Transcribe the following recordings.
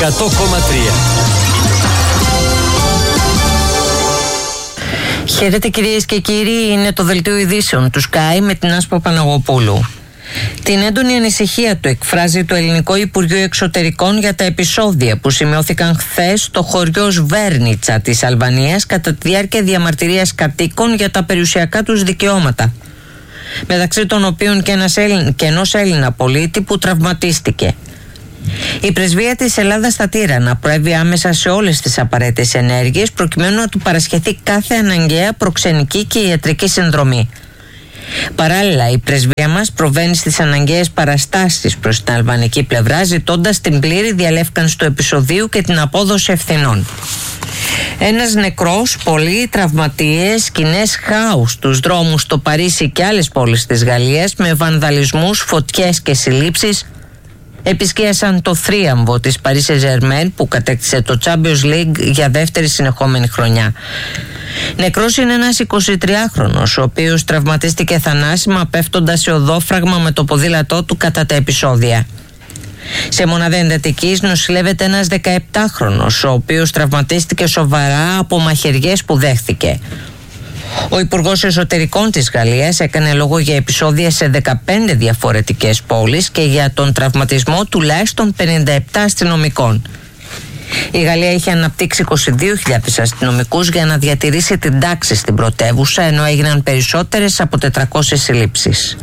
Χαίρετε κυρίες και κύριοι, είναι το δελτίο ειδήσεων του Sky με την Άσπα Παναγοπούλου. Την έντονη ανησυχία του εκφράζει το Ελληνικό Υπουργείο Εξωτερικών για τα επεισόδια που σημειώθηκαν χθες στο χωριό Σβέρνιτσα της Αλβανίας κατά τη διάρκεια διαμαρτυρίας κατοίκων για τα περιουσιακά τους δικαιώματα, μεταξύ των οποίων και ενός Έλληνα πολίτη που τραυματίστηκε. Η πρεσβεία της Ελλάδας στα Τύρανα προέβη άμεσα σε όλες τις απαραίτητες ενέργειες προκειμένου να του παρασχεθεί κάθε αναγκαία προξενική και ιατρική συνδρομή. Παράλληλα, η πρεσβεία μας προβαίνει στις αναγκαίες παραστάσεις προς την αλβανική πλευρά, ζητώντας την πλήρη διαλεύκανση του επεισοδίου και την απόδοση ευθυνών. Ένας νεκρός, πολλοί τραυματίες, σκηνές χάους στους δρόμους στο Παρίσι και άλλες πόλεις της Γαλλίας με βανδαλισμούς, φωτιές και συλλήψεις επισκίασαν το θρίαμβο της Paris Saint-Germain που κατέκτησε το Champions League για δεύτερη συνεχόμενη χρονιά. Νεκρός είναι ένας 23χρονος, ο οποίος τραυματίστηκε θανάσιμα πέφτοντας σε οδόφραγμα με το ποδήλατό του κατά τα επεισόδια. Σε μονάδα εντατικής νοσηλεύεται ένας 17χρονος, ο οποίος τραυματίστηκε σοβαρά από μαχαιριές που δέχθηκε. Ο Υπουργός Εσωτερικών της Γαλλίας έκανε λόγο για επεισόδια σε 15 διαφορετικές πόλεις και για τον τραυματισμό τουλάχιστον 57 αστυνομικών. Η Γαλλία είχε αναπτύξει 22.000 αστυνομικούς για να διατηρήσει την τάξη στην πρωτεύουσα, ενώ έγιναν περισσότερες από 400 συλλήψεις.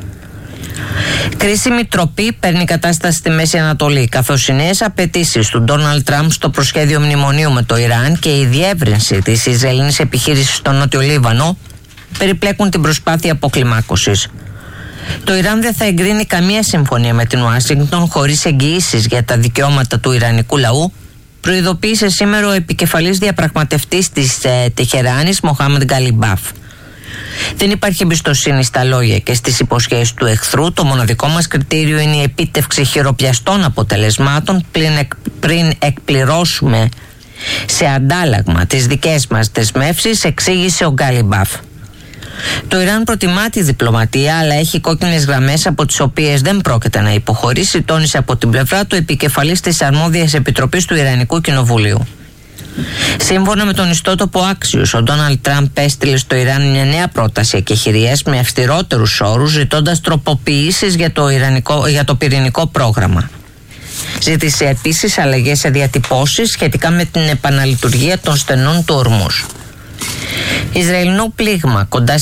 Κρίσιμη τροπή παίρνει κατάσταση στη Μέση Ανατολή, καθώς οι νέες απαιτήσεις του Ντόναλντ Τραμπ στο προσχέδιο μνημονίου με το Ιράν και η διεύρυνση της Ισραηλινής επιχείρησης στο Νότιο Λίβανο περιπλέκουν την προσπάθεια αποκλιμάκωσης. Το Ιράν δεν θα εγκρίνει καμία συμφωνία με την Ουάσιγκτον χωρίς εγγυήσεις για τα δικαιώματα του ιρανικού λαού, προειδοποίησε σήμερα ο επικεφαλής διαπραγματευτής της Τεχεράνης, Μοχάμεντ Γκαλιμπάφ. Δεν υπάρχει εμπιστοσύνη στα λόγια και στις υποσχέσεις του εχθρού. Το μοναδικό μας κριτήριο είναι η επίτευξη χειροπιαστών αποτελεσμάτων πριν εκπληρώσουμε σε αντάλλαγμα τις δικές μας δεσμεύσεις, εξήγησε ο Γκαλιμπάφ. Το Ιράν προτιμά τη διπλωματία, αλλά έχει κόκκινες γραμμές από τις οποίες δεν πρόκειται να υποχωρήσει, τόνισε από την πλευρά του επικεφαλής της αρμόδιας επιτροπής του Ιρανικού Κοινοβουλίου. Σύμφωνα με τον ιστότοπο Axios, ο Ντόναλντ Τραμπ έστειλε στο Ιράν μια νέα πρόταση εκεχηρίας με αυστηρότερους όρους, ζητώντας τροποποιήσεις για το πυρηνικό πρόγραμμα. Ζήτησε επίσης αλλαγές σε διατυπώσεις σχετικά με την επαναλειτουργία των στενών του Ορμούς. Ισραηλινό πλήγμα κοντά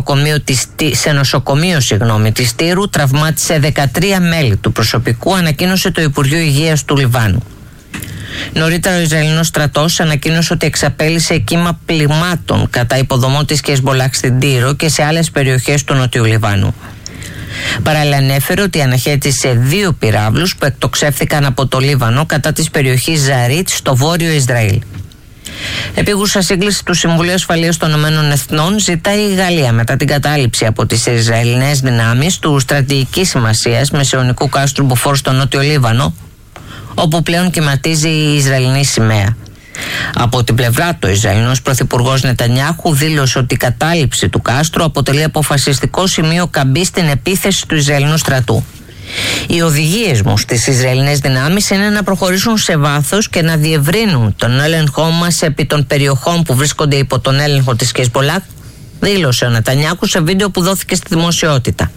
σε νοσοκομείο της Τύρου τραυμάτισε 13 μέλη του προσωπικού, ανακοίνωσε το Υπουργείο Υγείας του Λιβάνου. Νωρίτερα ο Ισραηλινός στρατός ανακοίνωσε ότι εξαπέλυσε κύμα πληγμάτων κατά υποδομών της Χεσμπολάχ στην Τύρο και σε άλλες περιοχές του Νοτιού Λιβάνου. Παράλληλα ανέφερε ότι αναχέτησε 2 πυράβλους που εκτοξεύθηκαν από το Λίβανο κατά της περιοχής Ζαρίτ στο βόρειο Ισραήλ. Επίγουσα σύγκληση του Συμβουλίου Ασφαλείας των Ηνωμένων Εθνών ζητάει η Γαλλία μετά την κατάληψη από τις Ισραηλινές δυνάμεις του στρατηγικής σημασίας μεσαιωνικού κάστρου Μποφόρ στο Νότιο Λίβανο, όπου πλέον κυματίζει η Ισραηλινή σημαία. Από την πλευρά του, ο Ισραηλινός Πρωθυπουργός Νετανιάχου δήλωσε ότι η κατάληψη του κάστρου αποτελεί αποφασιστικό σημείο καμπής στην επίθεση του Ισραηλινού στρατού. Οι οδηγίες μου στις Ισραηλινές δυνάμεις είναι να προχωρήσουν σε βάθος και να διευρύνουν τον έλεγχό μας επί των περιοχών που βρίσκονται υπό τον έλεγχο της Χεσμπολάχ, δήλωσε ο Νετανιάχου σε βίντεο που δόθηκε στη δημοσιότητα.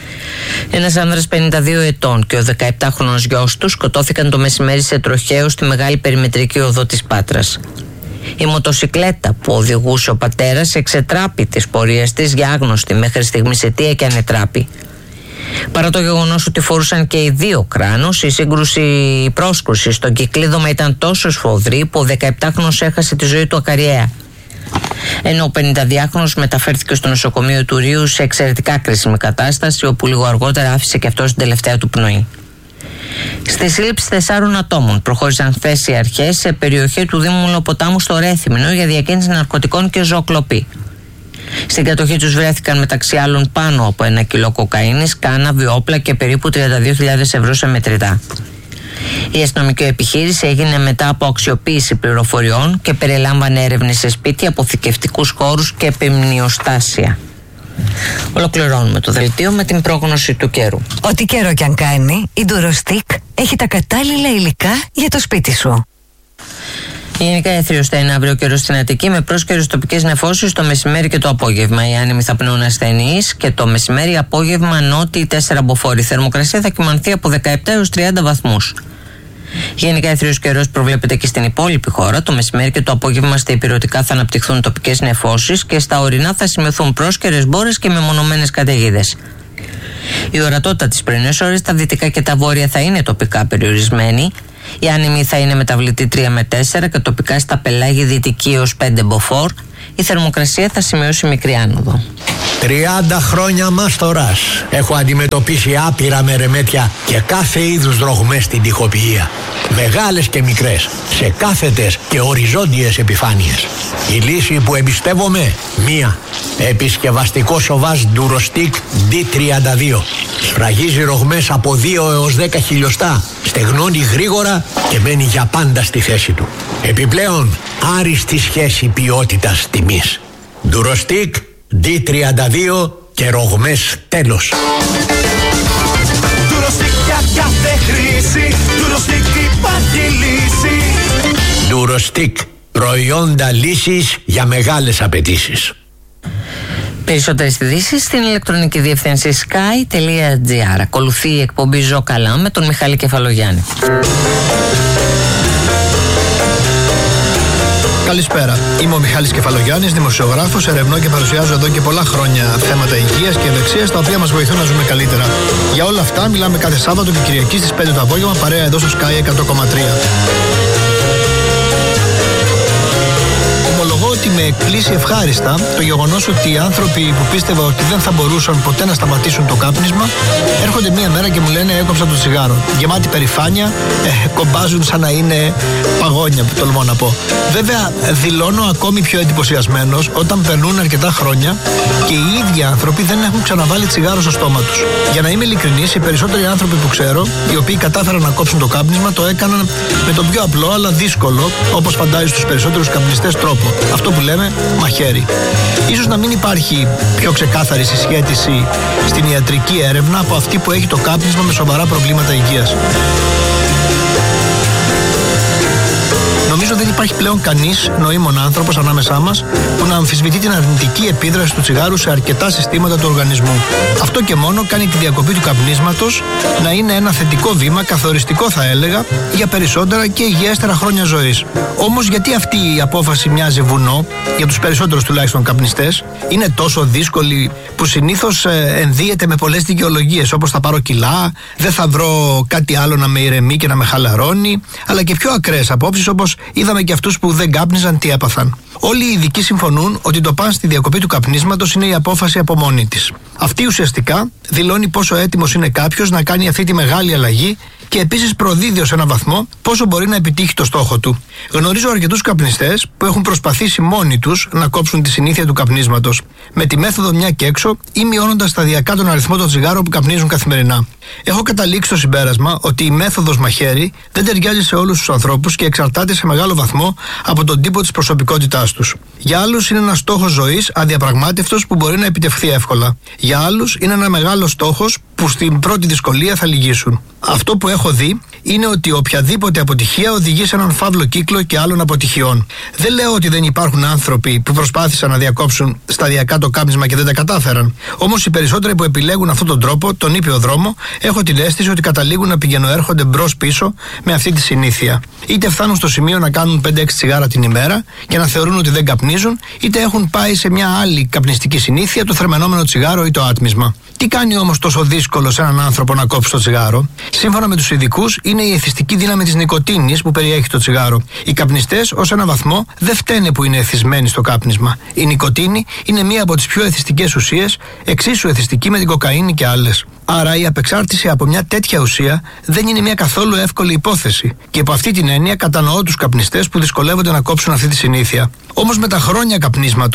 Ένας άνδρας 52 ετών και ο 17χρονος γιος του σκοτώθηκαν το μεσημέρι σε τροχαίο στη μεγάλη περιμετρική οδό της Πάτρας. Η μοτοσικλέτα που οδηγούσε ο πατέρας εξετράπη της πορείας της για άγνωστη μέχρι στιγμής αιτία και ανετράπη. Παρά το γεγονός ότι φορούσαν και οι 2 κράνος, η πρόσκρουση στον κυκλίδωμα ήταν τόσο σφοδρή που ο 17χρονος έχασε τη ζωή του ακαριαία. Ενώ ο 52χρονος μεταφέρθηκε στο νοσοκομείο του Ρίου σε εξαιρετικά κρίσιμη κατάσταση, όπου λίγο αργότερα άφησε και αυτός την τελευταία του πνοή. Στη σύλληψη 4 ατόμων προχώρησαν χθες οι αρχές σε περιοχή του Δήμου Μουλοποτάμου στο Ρέθυμνο για διακίνηση ναρκωτικών και ζωοκλοπή. Στην κατοχή τους βρέθηκαν μεταξύ άλλων πάνω από 1 κιλό κοκαίνης, κάναβη, όπλα και περίπου 32.000 ευρώ σε μετρητά. Η αστυνομική επιχείρηση έγινε μετά από αξιοποίηση πληροφοριών και περιλάμβανε έρευνες σε σπίτια, αποθηκευτικούς χώρους και επιμνιοστάσια. Ολοκληρώνουμε το δελτίο με την πρόγνωση του καιρού. Ό,τι καιρό κι αν κάνει, η Durostick έχει τα κατάλληλα υλικά για το σπίτι σου. Γενικά έθριος θα είναι αύριο καιρός στην Αττική με πρόσκαιρες τοπικές νεφώσεις το μεσημέρι και το απόγευμα. Οι άνεμοι θα πνέουν ασθενείς και το μεσημέρι απόγευμα νότιοι 4 μποφόρ. Η θερμοκρασία θα κυμανθεί από 17 έως 30 βαθμούς. Γενικά έθριος καιρός προβλέπεται και στην υπόλοιπη χώρα. Το μεσημέρι και το απόγευμα στα ηπειρωτικά θα αναπτυχθούν τοπικές νεφώσεις και στα ορεινά θα σημειωθούν πρόσκαιρες μπόρες και μεμονωμένες καταιγίδες. Η ορατότητα τις πρωινές ώρες στα δυτικά και τα βόρεια θα είναι τοπικά περιορισμένη. Η άνεμη θα είναι μεταβλητή 3 με 4 και τοπικά στα πελάγη δυτική έως 5 μποφόρ. Η θερμοκρασία θα σημειώσει μικρή άνοδο. 30 χρόνια μάστορας. Έχω αντιμετωπίσει άπειρα μερεμέτια και κάθε είδους δρογμές στην τοιχοποιία. Μεγάλες και μικρές, σε κάθετες και οριζόντιες επιφάνειες. Η λύση που εμπιστεύομαι, μία. Επισκευαστικό σοβάζ Durostick D32. Σφραγίζει ρογμές από 2 έως 10 χιλιοστά. Στεγνώνει γρήγορα και μένει για πάντα στη θέση του. Επιπλέον, άριστη σχέση ποιότητας τιμής. Durostick D32 και ρογμές τέλος. Durostick για κάθε χρήση. Durostick υπάρχει λύση. Durostick, προϊόντα λύσης για μεγάλες απαιτήσεις. Περισσότερες ειδήσεις στην ηλεκτρονική διεύθυνση sky.gr. Ακολουθεί η εκπομπή Ζω Καλά με τον Μιχάλη Κεφαλογιάννη. Καλησπέρα. Είμαι ο Μιχάλης Κεφαλογιάννης, δημοσιογράφος, ερευνώ και παρουσιάζω εδώ και πολλά χρόνια θέματα υγείας και ευεξίας τα οποία μας βοηθούν να ζούμε καλύτερα. Για όλα αυτά μιλάμε κάθε Σάββατο και Κυριακή στις 5 το απόγευμα παρέα εδώ στο Sky 100,3. Ομολογώ ότι με εκπλήσει ευχάριστα το γεγονός ότι οι άνθρωποι που πίστευα ότι δεν θα μπορούσαν ποτέ να σταματήσουν το κάπνισμα έρχονται μία μέρα και μου λένε έκοψα το τσιγάρο. Γεμάτη περηφάνεια, κομπάζουν σαν να είναι παγόνια, που τολμώ να πω. Βέβαια, δηλώνω ακόμη πιο εντυπωσιασμένος όταν περνούν αρκετά χρόνια και οι ίδιοι άνθρωποι δεν έχουν ξαναβάλει τσιγάρο στο στόμα τους. Για να είμαι ειλικρινής, οι περισσότεροι άνθρωποι που ξέρω, οι οποίοι κατάφεραν να κόψουν το κάπνισμα, το έκαναν με τον πιο απλό αλλά δύσκολο, όπως φαντάζει στους περισσότερους καπνιστές, τρόπο. Αυτό που λέμε μαχαίρι. Ίσως να μην υπάρχει πιο ξεκάθαρη συσχέτιση στην ιατρική έρευνα από αυτή που έχει το κάπνισμα με σοβαρά προβλήματα υγείας. Νομίζω δεν υπάρχει πλέον κανείς νοήμων άνθρωπος ανάμεσά μας που να αμφισβητεί την αρνητική επίδραση του τσιγάρου σε αρκετά συστήματα του οργανισμού. Αυτό και μόνο κάνει τη διακοπή του καπνίσματος να είναι ένα θετικό βήμα, καθοριστικό θα έλεγα, για περισσότερα και υγιέστερα χρόνια ζωής. Όμως γιατί αυτή η απόφαση μοιάζει βουνό, για τους περισσότερους τουλάχιστον καπνιστές, είναι τόσο δύσκολη που συνήθως ενδύεται με πολλές δικαιολογίες, όπως θα πάρω κιλά, δεν θα βρω κάτι άλλο να με ηρεμεί και να με χαλαρώνει, αλλά και πιο ακραίες απόψεις όπως είδαμε και αυτούς που δεν κάπνιζαν τι έπαθαν. Όλοι οι ειδικοί συμφωνούν ότι το παν στη διακοπή του καπνίσματος είναι η απόφαση από μόνη της. Αυτή ουσιαστικά δηλώνει πόσο έτοιμος είναι κάποιος να κάνει αυτή τη μεγάλη αλλαγή και επίσης προδίδει ως έναν βαθμό πόσο μπορεί να επιτύχει το στόχο του. Γνωρίζω αρκετούς καπνιστές που έχουν προσπαθήσει μόνοι τους να κόψουν τη συνήθεια του καπνίσματος, με τη μέθοδο μια και έξω ή μειώνοντας σταδιακά τον αριθμό των τσιγάρων που καπνίζουν καθημερινά. Έχω καταλήξει στο συμπέρασμα ότι η μέθοδος μαχαίρι δεν ταιριάζει σε όλους τους ανθρώπους και εξαρτάται σε μεγάλο βαθμό από τον τύπο της προσωπικότητάς τους. Για άλλους είναι ένας στόχος ζωής αδιαπραγμάτευτος που μπορεί να επιτευχθεί εύκολα. Για άλλους είναι ένα μεγάλο στόχος που στην πρώτη δυσκολία θα λυγίσουν. Αυτό που έχω δει είναι ότι οποιαδήποτε αποτυχία οδηγεί σε έναν φαύλο κύκλο και άλλων αποτυχιών. Δεν λέω ότι δεν υπάρχουν άνθρωποι που προσπάθησαν να διακόψουν σταδιακά το κάπνισμα και δεν τα κατάφεραν. Όμως οι περισσότεροι που επιλέγουν αυτόν τον τρόπο, τον ήπιο δρόμο, έχω την αίσθηση ότι καταλήγουν να πηγαινοέρχονται μπρος-πίσω με αυτή τη συνήθεια. Είτε φτάνουν στο σημείο να κάνουν 5-6 τσιγάρα την ημέρα και να θεωρούν ότι δεν καπνίζουν, είτε έχουν πάει σε μια άλλη καπνιστική συνήθεια, το θερμαινόμενο τσιγάρο ή το άτμισμα. Τι κάνει όμως τόσο δύσκολο σε έναν άνθρωπο να κόψει το τσιγάρο? Σύμφωνα με τους ειδικούς, είναι η εθιστική δύναμη της νικοτίνης που περιέχει το τσιγάρο. Οι καπνιστές ως ένα βαθμό δεν φταίνε που είναι εθισμένοι στο κάπνισμα. Η νικοτίνη είναι μία από τις πιο εθιστικές ουσίες, εξίσου εθιστική με την κοκαίνη και άλλες. Άρα η απεξάρτηση από μια τέτοια ουσία δεν είναι μια καθόλου εύκολη υπόθεση. Και από αυτή την έννοια κατανοώ τους καπνιστές που δυσκολεύονται να κόψουν αυτή τη συνήθεια. Όμως με τα χρόνια καπνίσματος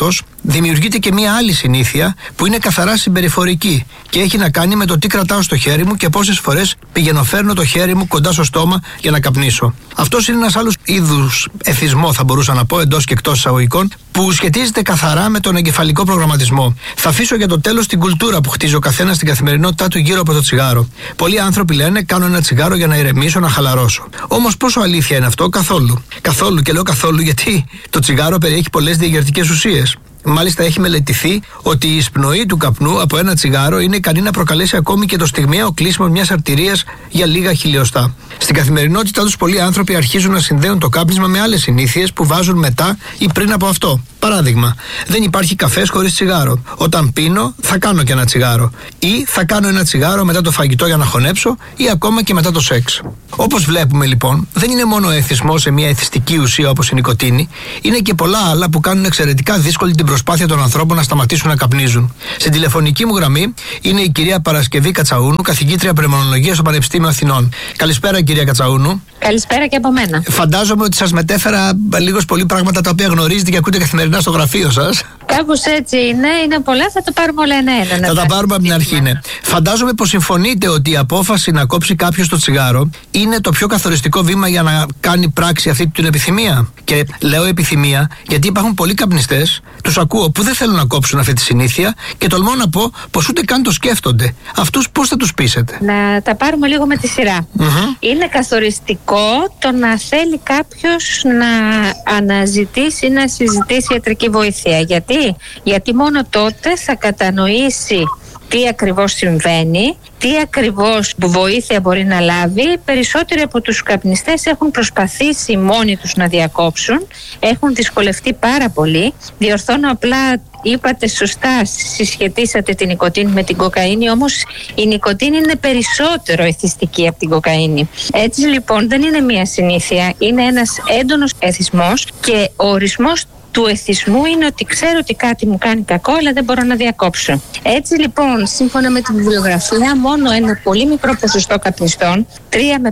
δημιουργείται και μία άλλη συνήθεια που είναι καθαρά συμπεριφορική και έχει να κάνει με το τι κρατάω στο χέρι μου και πόσες φορές πηγαίνω-φέρνω το χέρι μου κοντά στο στόμα για να καπνίσω. Αυτός είναι ένας άλλος είδους εθισμό, θα μπορούσα να πω, εντός και εκτός εισαγωγικών, που σχετίζεται καθαρά με τον εγκεφαλικό προγραμματισμό. Θα αφήσω για το τέλος την κουλτούρα που χτίζει ο καθένας στην καθημερινότητά του γύρω από το τσιγάρο. Πολλοί άνθρωποι λένε: κάνω ένα τσιγάρο για να ηρεμήσω, να χαλαρώσω. Όμως πόσο αλήθεια είναι αυτό? Καθόλου. Καθόλου, και λέω καθόλου γιατί το τσιγάρο περιέχει πολλές διαγερτικές ουσίες. Μάλιστα, έχει μελετηθεί ότι η εισπνοή του καπνού από ένα τσιγάρο είναι ικανή να προκαλέσει ακόμη και το στιγμιαίο κλείσιμο μιας αρτηρίας για λίγα χιλιοστά. Στην καθημερινότητά τους, πολλοί άνθρωποι αρχίζουν να συνδέουν το κάπνισμα με άλλες συνήθειες που βάζουν μετά ή πριν από αυτό. Παράδειγμα, δεν υπάρχει καφές χωρίς τσιγάρο. Όταν πίνω, θα κάνω και ένα τσιγάρο. Ή θα κάνω ένα τσιγάρο μετά το φαγητό για να χωνέψω, ή ακόμα και μετά το σεξ. Όπως βλέπουμε λοιπόν, δεν είναι μόνο ο εθισμός σε μια εθιστική ουσία όπως η νικοτίνη, είναι και πολλά άλλα που κάνουν εξαιρετικά δύσκολη την προσπάθεια των ανθρώπων να σταματήσουν να καπνίζουν. Στην τηλεφωνική μου γραμμή είναι η κυρία Παρασκευή Κατσαούνου, καθηγήτρια πνευμονολογίας στο Πανεπιστήμιο Αθηνών. Καλησπέρα, κυρία Κατσαούνου. Καλησπέρα και από μένα. Φαντάζομαι ότι σας μετέφερα λίγος πολύ πράγματα τα οποία γνωρίζετε και ακούτε καθημερινά στο γραφείο σας. Κάπως έτσι είναι πολλά, θα το πάρουμε όλα ένα-ένα. Θα τα πάρουμε από την αρχή, ναι. Φαντάζομαι πως συμφωνείτε ότι η απόφαση να κόψει κάποιος το τσιγάρο είναι το πιο καθοριστικό βήμα για να κάνει πράξη αυτή την επιθυμία. Και λέω επιθυμία γιατί υπάρχουν πολλοί καπνιστές, τους ακούω, που δεν θέλουν να κόψουν αυτή τη συνήθεια και τολμώ να πω πως ούτε καν το σκέφτονται. Αυτούς πώς θα τους πείσετε? Να τα πάρουμε λίγο με τη σειρά. Είναι καθοριστικό το να θέλει κάποιος να αναζητήσει ή να συζητήσει ιατρική βοήθεια. Γιατί μόνο τότε θα κατανοήσει τι ακριβώς συμβαίνει, τι ακριβώς βοήθεια μπορεί να λάβει. Περισσότεροι από τους καπνιστές έχουν προσπαθήσει μόνοι τους να διακόψουν, έχουν δυσκολευτεί πάρα πολύ. Διορθώνω απλά, είπατε σωστά, συσχετίσατε την νικοτίνη με την κοκαίνη, όμως η νικοτίνη είναι περισσότερο εθιστική από την κοκαίνη. Έτσι λοιπόν δεν είναι μία συνήθεια, είναι ένας έντονος εθισμός και ο ορισμός του εθισμού είναι ότι ξέρω ότι κάτι μου κάνει κακό, αλλά δεν μπορώ να διακόψω. Έτσι λοιπόν, σύμφωνα με τη βιβλιογραφία, μόνο ένα πολύ μικρό ποσοστό καπνιστών, 3 με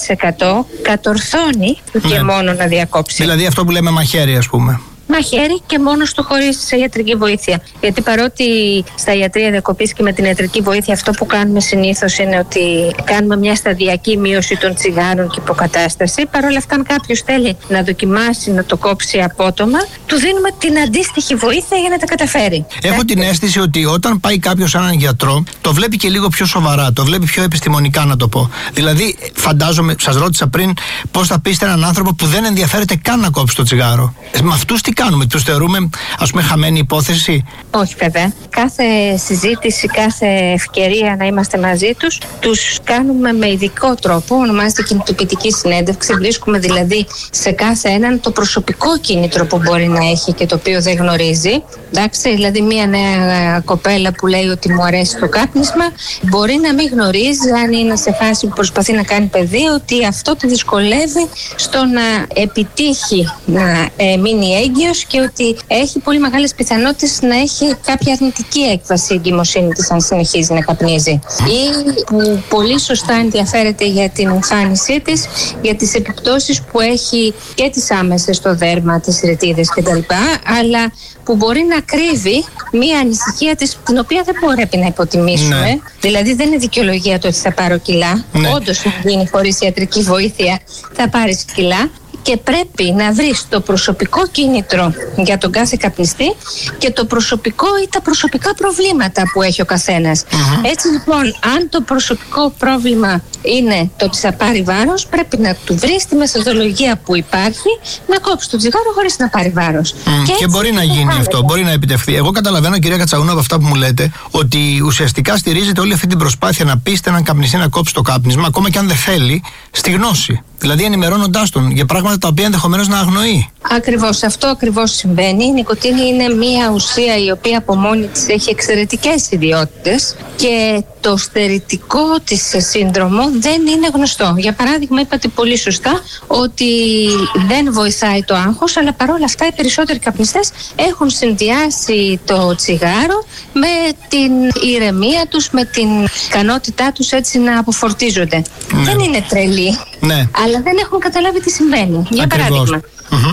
5%, κατορθώνει και μόνο να διακόψει. Δηλαδή αυτό που λέμε μαχαίρι, ας πούμε. Μαχαίρι και μόνος του, χωρίς ιατρική βοήθεια. Γιατί παρότι στα ιατρεία διακοπής και με την ιατρική βοήθεια αυτό που κάνουμε συνήθως είναι ότι κάνουμε μια σταδιακή μείωση των τσιγάρων και υποκατάσταση, παρόλα αυτά αν κάποιος θέλει να δοκιμάσει να το κόψει απότομα, του δίνουμε την αντίστοιχη βοήθεια για να τα καταφέρει. Έχω την αίσθηση ότι όταν πάει κάποιος σε έναν γιατρό, το βλέπει και λίγο πιο σοβαρά, το βλέπει πιο επιστημονικά, να το πω. Δηλαδή, φαντάζομαι, σας ρώτησα πριν, πώς θα πείστε έναν άνθρωπο που δεν ενδιαφέρεται καν να κόψει το τσιγάρο. Με αυτούς τι κάνουμε, τους θεωρούμε, ας πούμε, χαμένη υπόθεση? Όχι, βέβαια. Κάθε συζήτηση, κάθε ευκαιρία να είμαστε μαζί τους, τους κάνουμε με ειδικό τρόπο, ονομάζεται κινητοποιητική συνέντευξη. Βρίσκουμε δηλαδή σε κάθε έναν το προσωπικό κίνητρο που μπορεί να έχει και το οποίο δεν γνωρίζει. Εντάξει, δηλαδή μια νέα κοπέλα που λέει ότι μου αρέσει το κάπνισμα, μπορεί να μην γνωρίζει, αν είναι σε φάση που προσπαθεί να κάνει παιδί, ότι αυτό τη δυσκολεύει στο να επιτύχει να μείνει έγκυος και ότι έχει πολύ μεγάλες πιθανότητες να έχει κάποια αρνητική έκβαση η εγκυμοσύνη της αν συνεχίζει να καπνίζει. Ή που πολύ σωστά ενδιαφέρεται για την εμφάνισή της, για τις επιπτώσεις που έχει και τις άμεσες στο δέρμα, τις ρετίδες κτλ. Αλλά που μπορεί να κρύβει μία ανησυχία της, την οποία δεν πρέπει να υποτιμήσουμε. Ναι. Δηλαδή δεν είναι δικαιολογία το ότι θα πάρω κιλά. Ναι. Όντως, αν γίνει χωρίς ιατρική βοήθεια θα πάρεις κιλά. Και πρέπει να βρεις το προσωπικό κίνητρο για τον κάθε καπνιστή και το προσωπικό ή τα προσωπικά προβλήματα που έχει ο καθένας. Έτσι λοιπόν, αν το προσωπικό πρόβλημα είναι το ότι θα πάρει βάρος, πρέπει να του βρεις τη μεθοδολογία που υπάρχει να κόψει το τσιγάρο χωρίς να πάρει βάρος. Και μπορεί να γίνει αυτό, μπορεί να επιτευχθεί. Εγώ καταλαβαίνω, κυρία Κατσαούνου, από αυτά που μου λέτε, ότι ουσιαστικά στηρίζεται όλη αυτή την προσπάθεια να πείστε έναν καπνιστή να κόψει το κάπνισμα, ακόμα και αν δεν θέλει, στη γνώση. Δηλαδή ενημερώνοντάς τον για πράγματα τα οποία ενδεχομένως να αγνοεί. Ακριβώς, αυτό ακριβώς συμβαίνει. Η νικοτίνη είναι μια ουσία η οποία από μόνη της έχει εξαιρετικές ιδιότητες και το στερητικό της σύνδρομο δεν είναι γνωστό. Για παράδειγμα, είπατε πολύ σωστά ότι δεν βοηθάει το άγχος, αλλά παρόλα αυτά οι περισσότεροι καπνιστές έχουν συνδυάσει το τσιγάρο με την ηρεμία τους, με την ικανότητά τους έτσι να αποφορτίζονται. Ναι. Δεν είναι τρελοί, ναι, αλλά δεν έχουν καταλάβει τι συμβαίνει. Για παράδειγμα, αν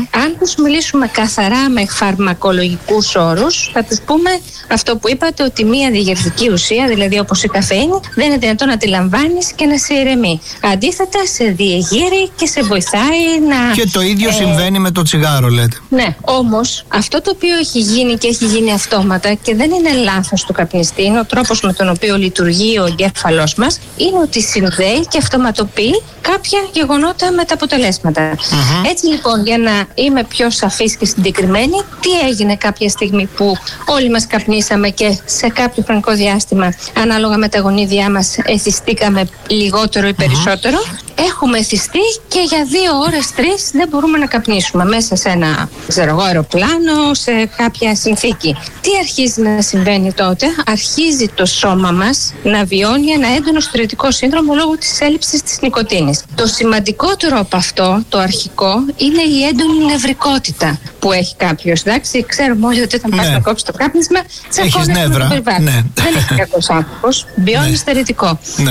τους μιλήσουμε καθαρά με φαρμακολογικούς όρους, θα τους πούμε αυτό που είπατε, ότι μία διαγερτική ουσία, δηλαδή όπως η καφεΐνη, δεν είναι δυνατόν να τη λαμβάνεις και να σε ηρεμεί. Αντίθετα, σε διεγείρει και σε βοηθάει να... Και το ίδιο συμβαίνει με το τσιγάρο, λέτε. Ναι, όμως αυτό το οποίο έχει γίνει και έχει γίνει αυτόματα και δεν είναι λάθος του καπνιστή, είναι ο τρόπος με τον οποίο λειτουργεί ο εγκέφαλός μας, είναι ότι συνδέει και αυτοματοποιεί κάποια γεγονότα με τα αποτελέσματα. Έτσι λοιπόν, για να είμαι πιο σαφής και συγκεκριμένη, τι έγινε κάποια στιγμή που όλοι μας καπνίσαμε και σε κάποιο χρονικό διάστημα, ανάλογα με τα γονίδια μας, εθιστήκαμε λιγότερο ή περισσότερο. Έχουμε εθιστεί και για 2 ώρες, 3 δεν μπορούμε να καπνίσουμε μέσα σε ένα αεροπλάνο, σε κάποια συνθήκη. Τι αρχίζει να συμβαίνει τότε? Αρχίζει το σώμα μας να βιώνει ένα έντονο στρετικό σύνδρομο λόγω της έλλειψης της νικοτίνης. Το σημαντικότερο από αυτό, το αρχικό, είναι η έντονη νευρικότητα που έχει κάποιος. Εντάξει, ξέρουμε όλοι ότι όταν πας να κόψεις το κάπνισμα, έχεις νεύρα. Δεν είναι κακός άνθρωπος, βιώνει στερετικό.